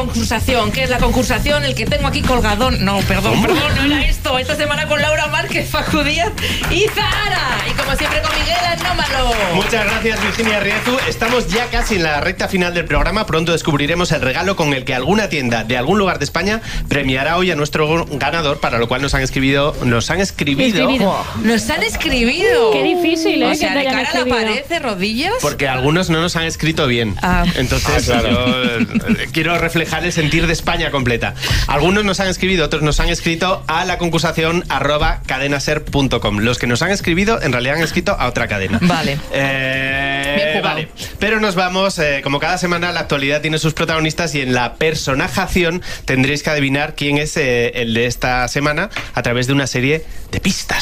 concursación. ¿Qué es la concursación? El que tengo aquí colgadón. No, perdón, no era esto. Esta semana con Laura Márquez, Facu Díaz y Zahara. Y como siempre con Miguel Anómalo. Muchas gracias, Virginia Riezu. Estamos ya casi en la recta final del programa. Pronto descubriremos el regalo con el que alguna tienda de algún lugar de España premiará hoy a nuestro ganador, para lo cual nos han escribido. Nos han escribido. Qué difícil, O sea, que de te hayan cara a la escribido. pared, de rodillas. Porque algunos no nos han escrito bien. Entonces, claro. yo quiero reflejar el sentir de España completa. Algunos nos han escrito, otros nos han escrito a la concursación @cadenaser.com. Los que nos han escrito, en realidad han escrito a otra cadena. Vale. Bien jugado. Vale. Pero nos vamos, como cada semana, la actualidad tiene sus protagonistas y en la personajación tendréis que adivinar quién es el de esta semana a través de una serie de pistas.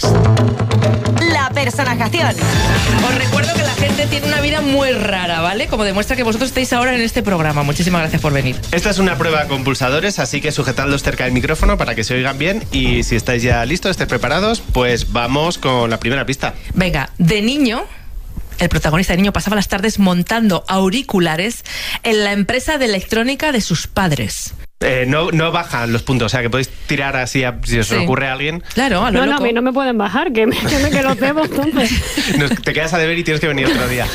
La personajación. Os recuerdo que la gente tiene una vida muy rara, ¿vale? Como demuestra que vosotros estáis ahora en este programa. Muchísimas gracias por venir. Esta es una prueba con pulsadores, así que sujetadlos cerca del micrófono para que se oigan bien. Y si estáis ya listos, estáis preparados, pues vamos con la primera pista. Venga, de niño, el protagonista de niño pasaba las tardes montando auriculares en la empresa de electrónica de sus padres. No bajan los puntos, o sea que podéis tirar así si os ocurre a alguien. Claro, a lo No, loco. a mí no me pueden bajar, que los debo, entonces. Te quedas a deber y tienes que venir otro día.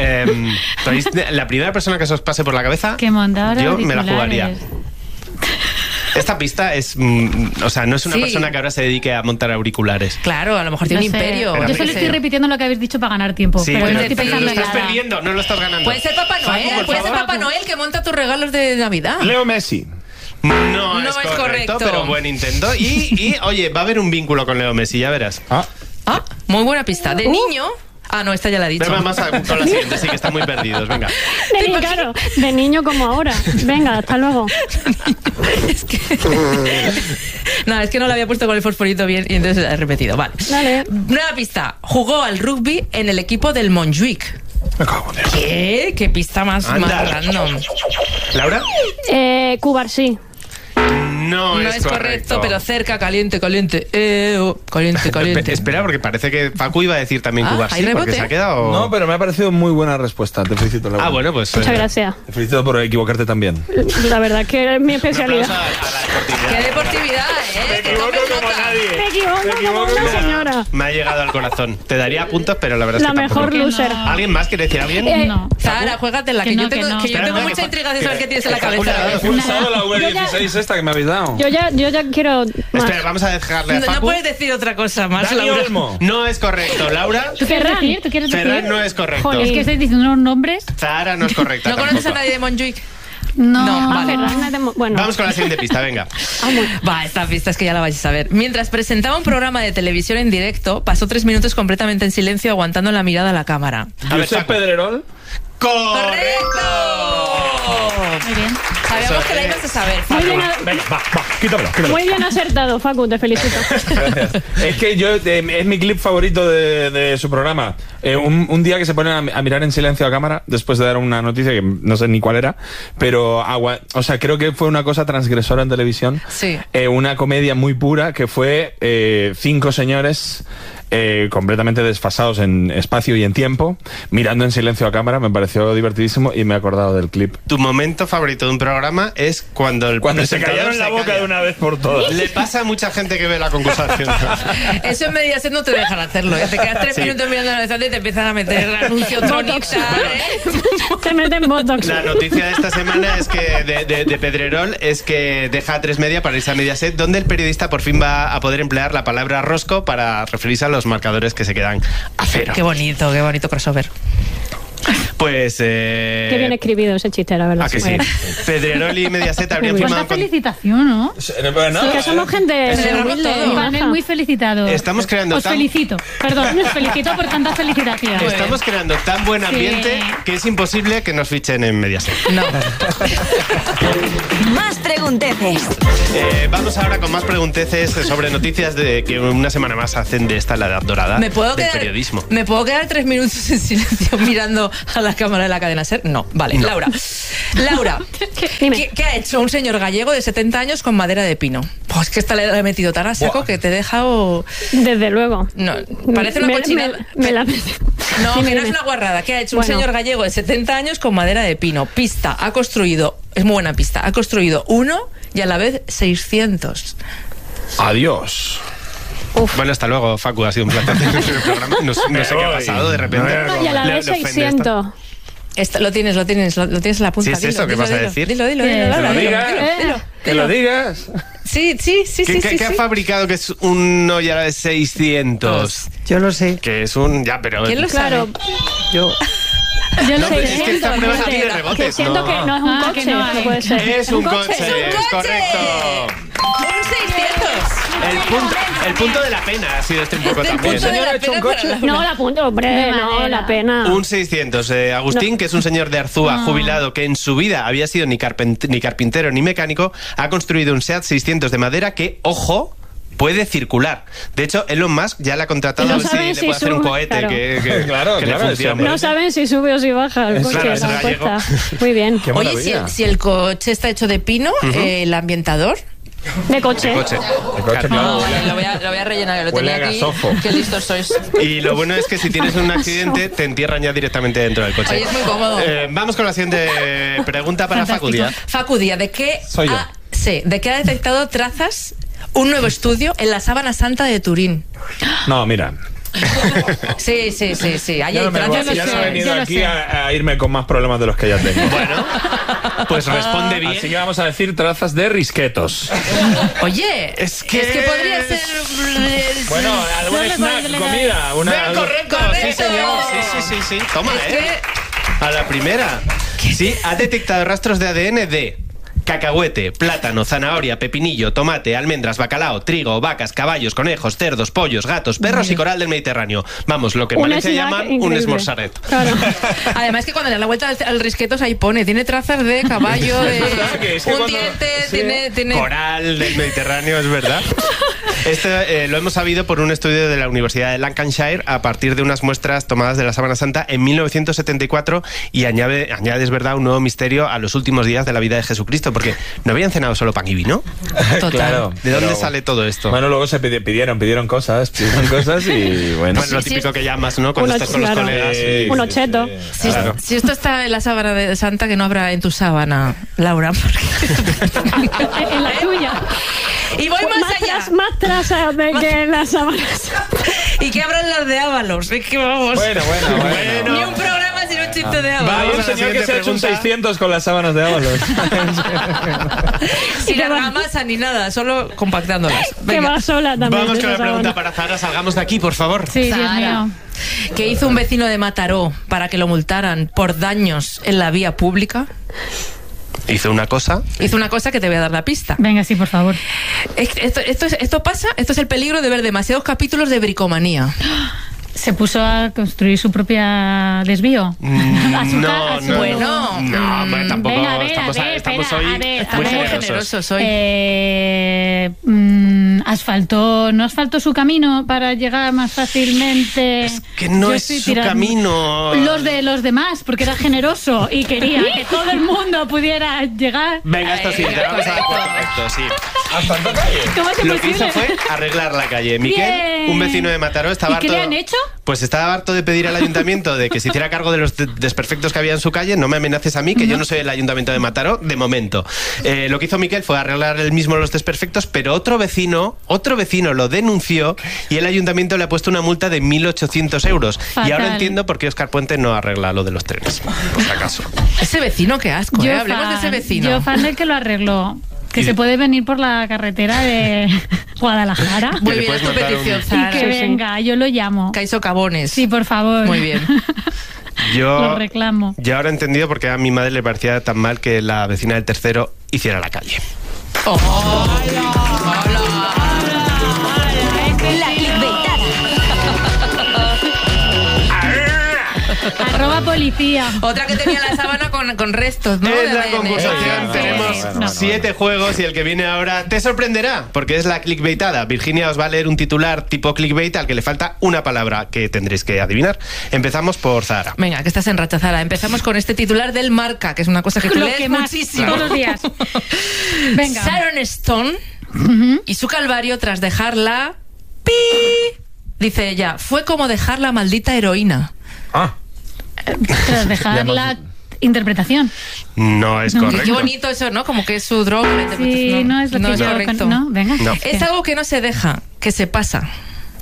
La primera persona que se os pase por la cabeza, Que montadora yo me la jugaría. auriculares. Esta pista es, o sea, no es una persona que ahora se dedique a montar auriculares. Claro, a lo mejor tiene No un sé. imperio. Yo solo estoy repitiendo lo que habéis dicho para ganar tiempo. Sí, pero pero no estoy pensando lo en estás nada. perdiendo, no lo estás ganando. Puede ser Papá Noel, Facu, por puede ser favor. Papá Noel que monta tus regalos de Navidad. Leo Messi. No No es es correcto. pero buen intento. Y oye, va a haber un vínculo con Leo Messi, ya verás. Muy buena pista. De niño... no, esta ya la he dicho. Pero vamos con la siguiente, sí que están muy perdidos, venga. Claro, de niño como ahora. Venga, hasta luego. Es que... No, es que no la había puesto con el fosforito bien y entonces la he repetido. Vale. Dale. Nueva pista. Jugó al rugby en el equipo del Montjuic. Me cago en Dios. ¿Qué? ¿Qué pista más Anda. random? ¿Laura? Cubarsí. No es correcto, pero cerca, caliente. Caliente. Espera, porque parece que Facu iba a decir también Cubarsí, ¿hay rebote? porque se ha quedado... No, pero me ha parecido muy buena respuesta. Te felicito, Laura. bueno, pues... Muchas gracias. Te felicito por equivocarte también. La verdad que es mi Un aplauso especialidad. a la deportividad. ¡Qué deportividad, que tomes nota! Me equivoco como una señora. Me ha llegado al corazón. Te daría puntos, pero la verdad es La que tampoco. mejor loser. ¿Alguien más quiere decir alguien? No. Zahara, juégatela, que Que yo no, tengo, que no. que yo tengo Espera, mucha que- intriga de saber qué tienes en la Facu le ha cabeza. dado ¿Has usado la V16 esta que me habéis dado? Yo ya quiero más. Espera, vamos a dejarle a No Facu. puedes decir otra cosa más, Dani Laura. Olmo. No es correcto, Laura. ¿Tú quieres decir? ¿Tú quieres decir? Ferran no es correcto. Jolín. Es que estáis diciendo unos nombres. Zahara no es correcta ¿No conoces a tampoco. nadie de Montjuic? No. vale. Bueno, Vamos con la siguiente pista, venga. Va, esta pista es que ya la vais a ver. Mientras presentaba un programa de televisión en directo, pasó 3 minutos completamente en silencio aguantando la mirada a la cámara. A ver, Josep Facu. Pedrerol. ¡Correcto! Muy bien. Sabíamos Eso, que la ibas a saber. muy bien, Venga, va, quítamelo. muy bien acertado, Facu, te felicito. Gracias. Es que es mi clip favorito de su programa. Un día que se ponen a mirar en silencio a cámara después de dar una noticia que no sé ni cuál era, pero o sea, creo que fue una cosa transgresora en televisión. Sí. Una comedia muy pura que fue 5 señores completamente desfasados en espacio y en tiempo, mirando en silencio a cámara. Me pareció divertidísimo y me he acordado del clip. Tu momento favorito de un programa es cuando el Cuando se presentador callaron la se boca calla. de una vez por todas. Le pasa a mucha gente que ve la concursación. Eso en Mediaset no te dejan hacerlo, ¿eh? Te quedas 3 Sí. minutos mirando la y te empiezan a meter anuncio Tronics, Te meten botox. La noticia de esta semana es que de Pedrerol es que deja a 3 Media para irse a Mediaset, donde el periodista por fin va a poder emplear la palabra rosco para referirse a los marcadores que se quedan a cero. Qué bonito crossover. Pues... Qué bien escribido ese chiste, la verdad. ¿A que sí? Bueno. Pedrerol y Mediaset habrían Muy bien. firmado... Cuánta felicitación, ¿no? Que somos gente Celebramos humilde todo. y Un panel baja. muy felicitado. Estamos creando Os tan- felicito. Perdón, os felicito por tanta felicitación. Estamos creando tan buen ambiente que es imposible que nos fichen en Mediaset. No. Más pregunteces. Vamos ahora con más pregunteces sobre noticias de que una semana más hacen de esta la edad dorada ¿Me puedo del quedar, periodismo. ¿Me puedo quedar 3 minutos en silencio mirando a la cámara de la cadena SER? No, vale. No. Laura, Dime. ¿qué ha hecho un señor gallego de 70 años con madera de pino? Pues que esta le he metido tan a saco que te he dejado... Desde luego. No, parece una cochinada. Me la No, Dime, que no es dime. una guarrada. Que ha hecho Bueno. un señor gallego de 70 años con madera de pino. Pista, ha construido, es muy buena pista, ha construido 1 y a la vez 600. Adiós. Bueno, hasta luego, Facu. Ha sido un placer tener el programa. No sé qué ha pasado de repente. Y a la vez Le ofende 600. Lo tienes en la punta. Sí, es eso, ¿qué vas a decir? Dilo, Que Laura, lo dilo, digas. dilo. Que lo digas. Sí. ¿Qué ha fabricado que es un y a la vez 600? Yo lo sé. Que es un... Ya, pero... ¿Quién lo Claro, Yo. yo No, sé pero es que esta prueba que- tiene rebotes, que siento ¿no? que no es un Ah, coche, que no hay. no puede ser. Es un coche, ¡Es un es coche! correcto. Un 600. El punto de la pena ha sido un poco El también. punto de señor la ha hecho un pena para coche? Laura. No, la punta, hombre, De no, madera. la pena. Un 600. Agustín, que es un señor de Arzúa, jubilado, que en su vida había sido ni carpintero ni mecánico, ha construido un SEAT 600 de madera que, ojo, puede circular. De hecho, Elon Musk ya le ha contratado No a ver si saben le si puede hacer un sube, cohete claro. que Claro, que le claro, funcione. No saben si sube o si baja el Es coche, claro, es la gallego. respuesta. Muy bien. Qué Oye, maravilla. si el coche está hecho de pino, el ambientador. De coche. Coche. El coche, Claro. claro. Lo voy a rellenar, lo Huele tenía a aquí. gasofo. Qué listos sois. Y lo bueno es que si tienes un accidente, te entierran ya directamente dentro del coche. Oye, es muy cómodo. Vamos con la siguiente pregunta para Fantástico. Facu Díaz. Facu Díaz, ¿de qué Soy yo. ¿de qué ha detectado trazas un nuevo estudio en la Sábana Santa de Turín? No, mira. Sí. Ahí Ya hay no me voy, trazas. ya sé, no he venido yo lo aquí sé. a irme con más problemas de los que ya tengo. Bueno, pues responde bien. Así que vamos a decir trazas de risquetos. Oye, Es que podría ser. Bueno, algún No le snack, puedo delegar. comida. Correcto, sí Correcto. señor. Sí. Toma, Es que- A la primera. Sí, ha detectado rastros de ADN de cacahuete, plátano, zanahoria, pepinillo, tomate, almendras, bacalao, trigo, vacas, caballos, conejos, cerdos, pollos, gatos, perros y coral del Mediterráneo. Vamos, lo que en Un Valencia snack llaman un increíble. esmorzaret. Claro. Además que cuando le da la vuelta al risquetos ahí pone, tiene trazas de caballo, de verdad que es que un cuando- diente, sí. tiene... Coral del Mediterráneo, es verdad. Esto lo hemos sabido por un estudio de la Universidad de Lancashire a partir de unas muestras tomadas de la Sábana Santa en 1974 y añade, es verdad, un nuevo misterio a los últimos días de la vida de Jesucristo, porque no habían cenado solo pan y vino. Total. Claro. ¿De dónde Pero- sale todo esto? Bueno, luego se pidieron cosas y bueno. Bueno, lo Sí, típico sí. que llamas, ¿no? Cuando Uno- estás con los claro. colegas. Sí, Un sí, ocheto. sí. Claro. Si esto está en la sábana de Santa, que no habrá en tu sábana, Laura. En la tuya. Y voy más allá. Más trazas de que en las sábanas. Y que abran las de Ábalos. Es que vamos. Bueno. Ni un programa sin un chiste de Hay Ábalos. Vamos un a la señor que siguiente se ha hecho un pregunta. 600 con las sábanas de Ábalos. Sin argamasa ni nada, solo compactándolas. Que Venga. va sola también. Vamos de con la esa pregunta sábana. para Zara. Salgamos de aquí, por favor. Sí, Dios Sara. mío. ¿Qué hizo un vecino de Mataró para que lo multaran por daños en la vía pública? Hizo una cosa. Hizo una cosa que te voy a dar la pista. Venga, sí, por favor. Esto pasa, esto es el peligro de ver demasiados capítulos de bricomanía. ¿Se puso a construir su propia desvío? A su No, ca- a su- no. Bueno, No, hombre, tampoco venga, a ver, estamos, a ver, estamos espera, hoy a ver, Estamos muy muy generosos. generosos hoy. ¿No asfaltó su camino para llegar más fácilmente? Es que no Yo es estoy su camino. Los de los demás, porque era generoso y quería que todo el mundo pudiera llegar. Venga, esto sí, te vamos a dar por correcto, sí. ¿Asfaltó calle? ¿Cómo es Lo que posible? hizo fue arreglar la calle. Miquel, Bien. un vecino de Mataró, estaba ¿Y qué harto. le han hecho? Pues estaba harto de pedir al ayuntamiento de que se hiciera cargo de los desperfectos que había en su calle. No me amenaces a mí, que yo no soy el ayuntamiento de Mataró, de momento. Lo que hizo Miquel fue arreglar él mismo los desperfectos, pero otro vecino lo denunció y el ayuntamiento le ha puesto una multa de 1.800 euros. Y ahora Fatal. entiendo por qué Óscar Puente no arregla lo de los trenes, por si acaso. Ese vecino, qué asco, Yo Hablemos de ese vecino. Yo fan del que lo arregló. Que Y- se puede venir por la carretera de Guadalajara. Muy Que le bien, puedes es tu mandar petición, un- Y Zara. que venga, yo lo llamo. Caiso Cabones. Sí, por favor. Muy bien. Yo, Lo reclamo. yo ahora he entendido por qué a mi madre le parecía tan mal que la vecina del tercero hiciera la calle. La clickbaitada. Arroba policía. Otra que tenía la sábana con restos, ¿no? Es De la ADN. concursación, Bueno, tenemos bueno. 7 juegos y el que viene ahora te sorprenderá, porque es la clickbaitada. Virginia os va a leer un titular tipo clickbait al que le falta una palabra que tendréis que adivinar. Empezamos por Zara. Venga, que estás en racha, Zara. Empezamos con este titular del Marca, que es una cosa que tú Lo lees que más, muchísimo. todos los días. Venga. Sharon Stone y su calvario tras dejarla... Dice ella, fue como dejar la maldita heroína. Tras dejar la interpretación. No es correcto. Qué bonito eso, ¿no? Como que es su droga. la Sí, interpretación. no es lo que yo... correcto. No, venga. No. Es algo que no se deja, que se pasa.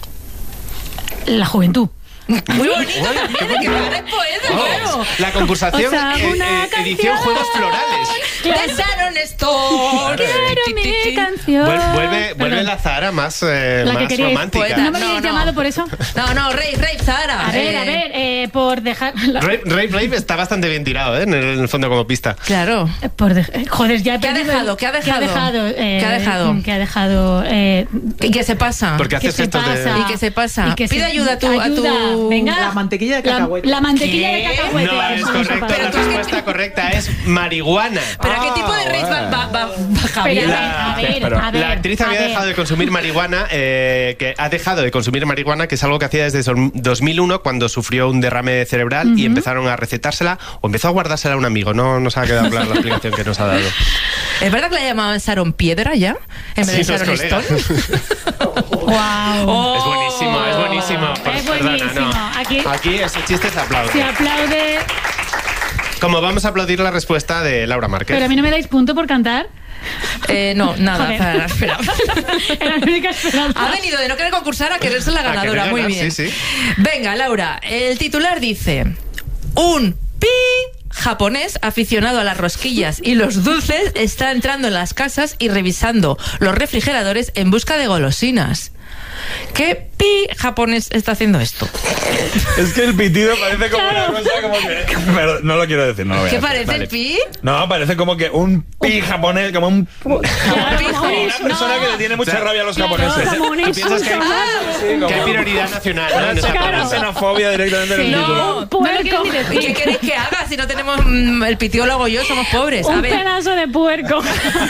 La juventud. Muy bonito también, que para es poeta, claro. La concursación O sea, una edición canción. Juegos Florales. De Sharon Stone. Quiero mi canción. Vuelve Perdón. la Zahara más, La que más queríais. romántica. Poeta. ¿No me habéis No. llamado por eso? No, Rave, Zara. A ver, por dejar... Rave está bastante bien tirado, en el fondo como pista. Claro. Joder, ya he ¿Qué ha perdido dejado? el- ¿Qué ha ¿Qué ha dejado? dejado? ¿Qué ha dejado? ¿Qué ha dejado? ¿Y qué se pasa? Porque ¿Qué haces se gestos de... pasa? ¿Y qué se pasa? Y que Pide se- ayuda a tu... Venga. La mantequilla de cacahuete. La mantequilla ¿Qué? de cacahuete. No es Eso no se correcto, pasa. la respuesta correcta es marihuana. ¿Pero a qué tipo de rave va Javier? Pero, La- a ver, la actriz había dejado de consumir marihuana, que ha dejado de consumir marihuana, que es algo que hacía desde 2001 cuando sufrió un derrame cerebral y empezaron a recetársela o empezó a guardársela a un amigo. No nos ha quedado clara la explicación que nos ha dado. ¿Es verdad que la llamaban Sharon Piedra ya? En vez de Sí, los Sharon colegas. Stone. Wow. Es buenísimo, es buenísimo. Es Perdona, buenísimo. no. Aquí ese chiste se aplaude. Se aplaude. Como vamos a aplaudir la respuesta de Laura Márquez. Pero a mí no me dais punto por cantar. No, nada. Joder. Zara, espera. Era la única esperanza. Ha venido de no querer concursar a querer ser la A querer ganadora. Muy ganar, bien. sí, sí. Venga, Laura. El titular dice: un pi japonés aficionado a las rosquillas y los dulces está entrando en las casas y revisando los refrigeradores en busca de golosinas. ¿Qué pi japonés está haciendo esto? Es que el pitido parece como una cosa como que... Pero no lo quiero decir, no lo voy a ¿Qué decir. parece Vale. el pi? No, parece como que un pi japonés, como un... Claro, Como Una persona que le tiene mucha rabia a los japoneses. como un ¿Tú piensas que hay, insulto. que hay prioridad nacional, ¿no? En esa Claro. pregunta? Xenofobia directamente en el título. No, Un puerco. no lo quiero ni decir. ¿Qué queréis que haga si no tenemos el pitido lo hago yo? Somos pobres. A Un ver, pedazo de puerco.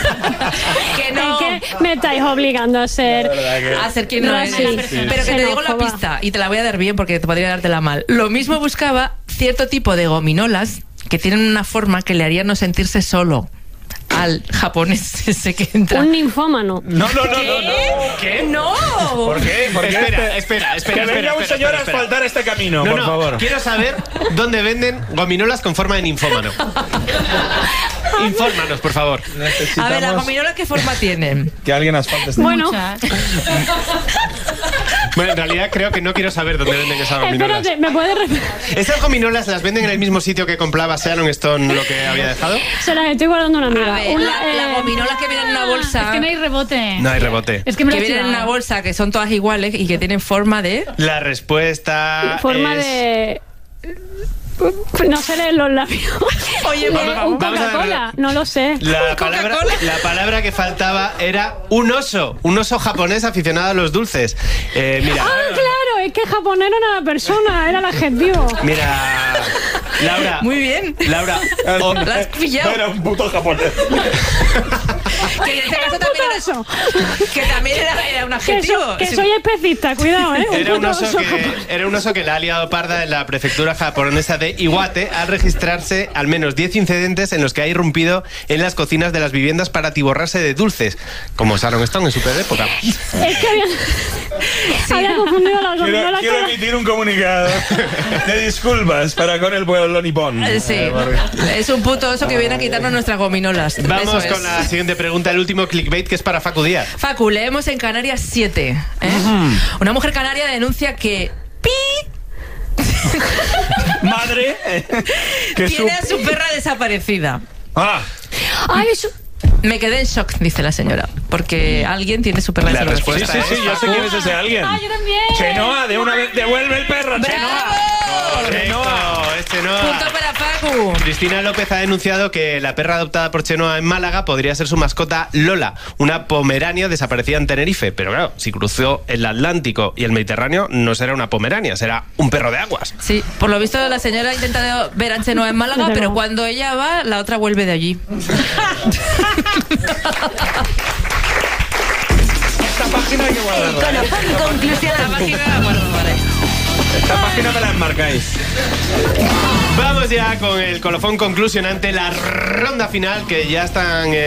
que no. Es que me estáis obligando a ser... A ser quien no eres. Racista. Pero que te digo la Xenófoba. pista y te la voy a dar bien porque te podría dártela mal. Lo mismo buscaba cierto tipo de gominolas que tienen una forma que le haría no sentirse solo al japonés ese que entra. Un ninfómano. No. ¿Qué? No. ¿Por qué? ¿Por qué? Espera. Que venga un señor a asfaltar este camino, por favor. Quiero saber dónde venden gominolas con forma de ninfómano. Infórmanos, por favor. A ver, ¿las gominolas qué forma tienen? Que alguien asfalte este Bueno, Muchas. Bueno, en realidad creo que no quiero saber dónde venden esas gominolas. espérate, ¿me puedes repetir? ¿Esas gominolas las venden en el mismo sitio que compraba Sharon Stone lo que había dejado? Se las estoy guardando a una amiga. A ver, las gominolas que vienen en una bolsa. Es que no hay rebote. No hay rebote. Es que me lo Que he vienen en una chivado. bolsa que son todas iguales y que tienen forma de. La respuesta Forma es... de... No sé leer los labios. Oye, Un vamos a ver. Coca-Cola, no lo sé. La palabra que faltaba era un oso japonés aficionado a los dulces. Mira, Ah, claro, es que japonés no era la persona, era el adjetivo. mira, Laura. Muy bien. Laura, La has pillado. Era un puto japonés. Que en este caso también era, Eso. que también era un Que, adjetivo. que Sí. soy especista, cuidado, ¿eh? era un puto oso oso que japonés. era un oso que la ha liado parda en la prefectura japonesa de Iwate al registrarse al menos 10 incidentes en los que ha irrumpido en las cocinas de las viviendas para atiborrarse de dulces, como Sharon Stone en su peor época. Es que había confundido las gominolas Quiero con la- emitir un comunicado de disculpas para con el pueblo nipón. Sí, es un puto oso que viene a quitarnos nuestras gominolas. Vamos Eso es. con la siguiente pregunta, el último clickbait, que es para Facu Díaz. Facu, leemos en Canarias 7. Una mujer canaria denuncia que Madre, que su... tiene a su perra desaparecida. Ah, Ay, eso... Me quedé en shock, dice la señora, porque alguien tiene su perra La desaparecida. sí, respuesta sí, yo sé quién es ese alguien. Ah, yo también. Chenoa, de una vez, devuelve el perro, Chenoa. Correcto, es Chenoa. Punto para Facu. Cristina López ha denunciado que la perra adoptada por Chenoa en Málaga podría ser su mascota Lola, una pomerania desaparecida en Tenerife. Pero claro, si cruzó el Atlántico y el Mediterráneo, no será una pomerania, será un perro de aguas. Sí, por lo visto la señora ha intentado ver a Chenoa en Málaga, Desde pero luego. cuando ella va, la otra vuelve de allí. Esta página hay que guardarla. Colofón La conclusionante. página la guardo, vale. Esta página me la enmarcáis. Vamos ya con el colofón conclusionante, la ronda final, que ya están